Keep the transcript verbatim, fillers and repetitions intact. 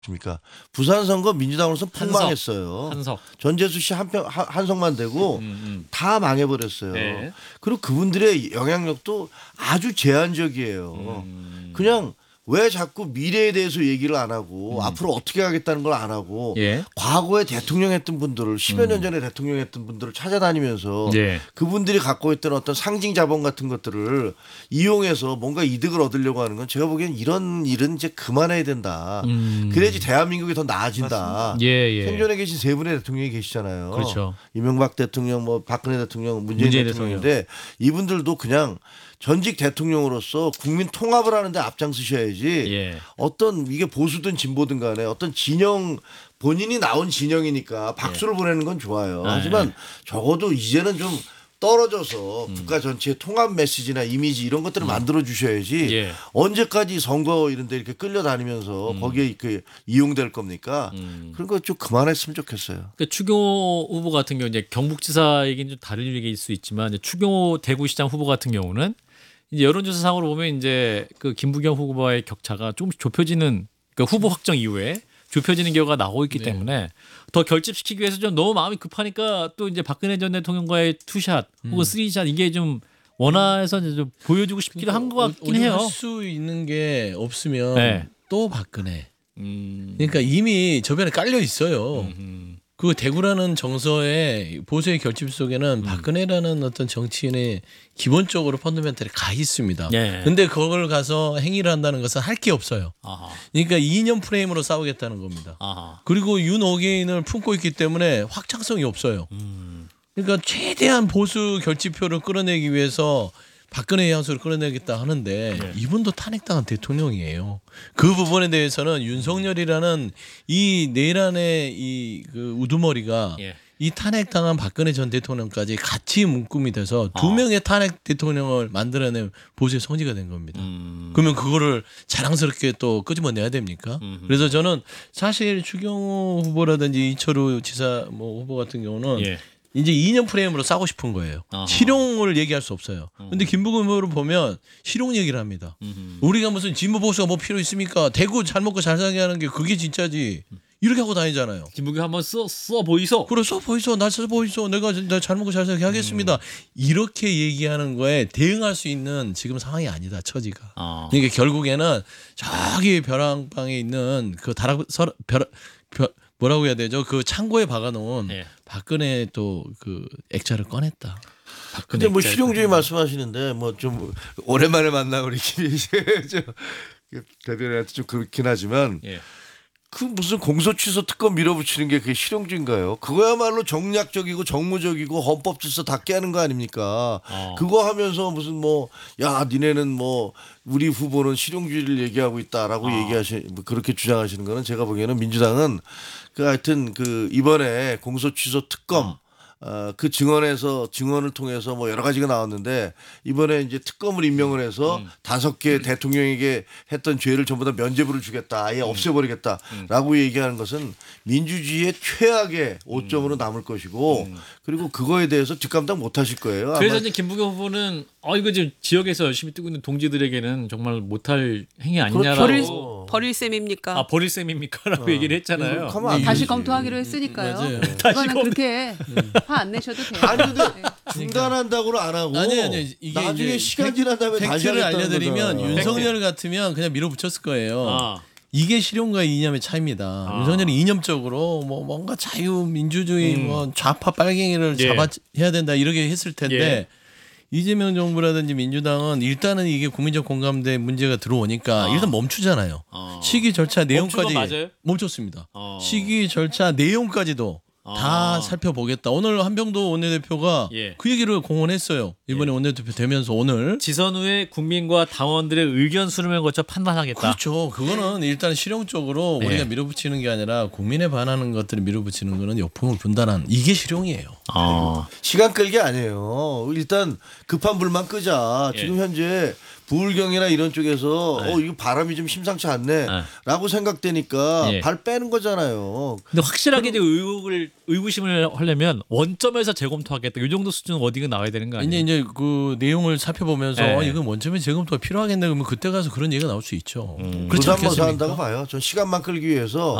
그러니까 부산 선거 민주당으로서 폭망했어요. 한석. 전재수 씨 한 편 한 석만 되고 음, 음. 다 망해버렸어요. 네. 그리고 그분들의 영향력도 아주 제한적이에요. 음. 그냥 왜 자꾸 미래에 대해서 얘기를 안 하고 음. 앞으로 어떻게 하겠다는 걸 안 하고 예. 과거에 대통령 했던 분들을 십여 년 음. 전에 대통령 했던 분들을 찾아다니면서 예. 그분들이 갖고 있던 어떤 상징 자본 같은 것들을 이용해서 뭔가 이득을 얻으려고 하는 건 제가 보기엔 이런 일은 이제 그만해야 된다. 음. 그래야지 대한민국이 더 나아진다. 예, 예. 생존에 계신 세 분의 대통령이 계시잖아요. 그렇죠. 이명박 대통령, 뭐 박근혜 대통령, 문재인, 문재인 대통령인데 이분들도 그냥 전직 대통령으로서 국민 통합을 하는데 앞장서셔야지. 예. 어떤 이게 보수든 진보든 간에 어떤 진영 본인이 나온 진영이니까 박수를 보내는 건 좋아요. 아, 하지만 예. 적어도 이제는 좀 떨어져서 음. 국가 전체의 통합 메시지나 이미지 이런 것들을 만들어 주셔야지. 예. 언제까지 선거 이런 데 이렇게 끌려다니면서 거기에 그 이용될 겁니까? 음. 그런 거 좀 그만했으면 좋겠어요. 그러니까 추경호 후보 같은 경우 이제 경북지사 얘기는 좀 다른 얘기일 수 있지만 이제 추경호 대구시장 후보 같은 경우는 이제 여론조사상으로 보면 이제 그 김부겸 후보와의 격차가 조금씩 좁혀지는 그러니까 후보 확정 이후에 좁혀지는 경우가 나오고 있기 네. 때문에 더 결집시키기 위해서 좀 너무 마음이 급하니까 또 이제 박근혜 전 대통령과의 투샷 혹은 쓰리샷 이게 좀 원화에서 이제 좀 보여주고 싶기도 한 것 같긴 해요. 할수 있는 게 없으면 네. 또 박근혜. 음. 그러니까 이미 저변에 깔려 있어요. 음. 그 대구라는 정서의 보수의 결집 속에는 음. 박근혜라는 어떤 정치인의 기본적으로 펀더멘털이 가 있습니다. 예. 근데 그걸 가서 행위를 한다는 것은 할 게 없어요. 아하. 그러니까 이념 프레임으로 싸우겠다는 겁니다. 아하. 그리고 윤어게인을 품고 있기 때문에 확장성이 없어요. 음. 그러니까 최대한 보수 결집표를 끌어내기 위해서 박근혜 향수를 끌어내겠다 하는데 네. 이분도 탄핵당한 대통령이에요. 그 부분에 대해서는 윤석열이라는 이 내란의 이 그 우두머리가 예. 이 탄핵당한 박근혜 전 대통령까지 같이 묶음이 돼서 두 아. 명의 탄핵 대통령을 만들어낸 보수의 성지가 된 겁니다. 음. 그러면 그거를 자랑스럽게 또 끄집어내야 됩니까? 음흠. 그래서 저는 사실 추경호 후보라든지 이철우 지사 뭐 후보 같은 경우는 예. 이제 이념 프레임으로 싸고 싶은 거예요. 아하. 실용을 얘기할 수 없어요. 근데 김부겸 후보를 보면 실용 얘기를 합니다. 음흠. 우리가 무슨 진보 보수가 뭐 필요 있습니까? 대구 잘 먹고 잘 살게 하는 게 그게 진짜지. 이렇게 하고 다니잖아요. 김부겸 한번 써, 써 보이소. 그래 써 보이소, 나 써 보이소, 내가 내가 잘 먹고 잘 살게 하겠습니다. 이렇게 얘기하는 거에 대응할 수 있는 지금 상황이 아니다. 처지가. 아. 그러니까 결국에는 저기 벼랑방에 있는 그 다락 서 벼, 벼 뭐라고 해야 되죠? 그 창고에 박아놓은 네. 박근혜 또 그 액자를 꺼냈다. 근데 뭐 액자를 실용주의 말씀하시는데 뭐 좀 오랜만에 만나 우리 김희재 대변인한테 좀 그렇긴 하지만 예. 그 무슨 공소 취소 특검 밀어붙이는 게 그게 실용주의인가요? 그거야말로 정략적이고 정무적이고 헌법 질서 다 깨는 거 아닙니까? 어. 그거 하면서 무슨 뭐 야 니네는 뭐 우리 후보는 실용주의를 얘기하고 있다라고 어. 얘기하시 뭐 그렇게 주장하시는 거는 제가 보기에는 민주당은 그 하여튼 그 이번에 공소 취소 특검 어. 어, 그 증언에서 증언을 통해서 뭐 여러 가지가 나왔는데 이번에 이제 특검을 임명을 해서 음. 다섯 개 대통령에게 했던 죄를 전부 다 면죄부를 주겠다, 아예 없애버리겠다라고 얘기하는 것은 민주주의의 최악의 오점으로 남을 것이고 그리고 그거에 대해서 뒷감당 못 하실 거예요. 그래서 아마 이제 김부겸 후보는 어 이거 지금 지역에서 열심히 뛰고 있는 동지들에게는 정말 못할 행위 아니냐라고 버릴 그렇죠. 버릴 셈입니까? 아 버릴 셈입니까라고 얘기를 했잖아요. 이거 하면 안 다시 되지. 검토하기로 했으니까요. 맞아요. 이거는 그렇게 화 안 내셔도 돼요. 아니 근데 네. 중단한다고는 안 하고 아니 아니 이게 나중에 이제 시간 지난 다음에 다시 팩트를 하겠다는 알려드리면 거잖아. 윤석열 같으면 그냥 밀어붙였을 거예요. 아. 이게 실용과 이념의 차이입니다. 아. 윤석열이 이념적으로 뭐 뭔가 자유 민주주의 음. 뭐 좌파 빨갱이를 예. 잡아 해야 된다 이렇게 했을 텐데 예. 이재명 정부라든지 민주당은 일단은 이게 국민적 공감대 문제가 들어오니까 아. 일단 멈추잖아요. 아. 시기 절차 내용까지 멈춘 건 맞아요? 멈췄습니다. 어. 시기 절차 내용까지도 다 아. 살펴보겠다. 오늘 한병도 원내대표가 예. 그 얘기를 공언했어요. 이번에 원내대표 되면서 오늘. 지선 후에 국민과 당원들의 의견 수렴을 거쳐 판단하겠다. 그렇죠. 그거는 일단 실용적으로 네. 우리가 밀어붙이는 게 아니라 국민에 반하는 것들을 밀어붙이는 거는 역풍을 분단하는 이게 실용이에요. 아. 시간 끌기 아니에요. 일단 급한 불만 끄자. 예. 지금 현재 부울경이나 이런 쪽에서 네. 어 이거 바람이 좀 심상치 않네라고 생각되니까 예. 발 빼는 거잖아요. 근데 확실하게 이제 의혹을 의구심을 하려면 원점에서 재검토하겠다. 이 정도 수준 워딩은 나와야 되는 거 이제 아니에요? 이제 그 내용을 살펴보면서 네. 어, 이건 원점에 재검토가 필요하겠네 그러면 그때 가서 그런 얘기가 나올 수 있죠. 음. 그렇지 부산 뭐 않겠습니까? 한다고 봐요. 전 시간만 끌기 위해서